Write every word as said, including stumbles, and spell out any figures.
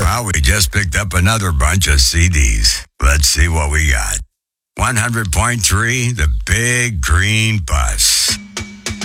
Well, we just picked up another bunch of C Ds. Let's see what we got. one hundred point three, The Big Green Bus.